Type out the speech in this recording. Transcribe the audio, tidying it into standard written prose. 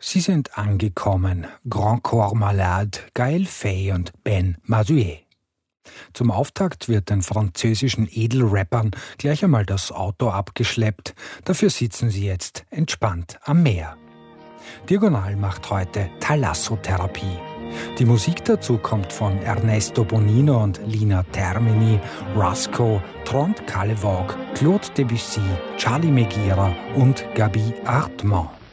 Sie sind angekommen, Grand Corps Malade, Gaël Faye und Ben Mazuet. Zum Auftakt wird den französischen Edelrappern gleich einmal das Auto abgeschleppt. Dafür sitzen sie jetzt entspannt am Meer. Diagonal macht heute Thalassotherapie. Die Musik dazu kommt von Ernesto Bonino und Lina Termini, Rusko, Trond Kallevåg, Claude Debussy, Charlie Megira und Gaby Hartmann.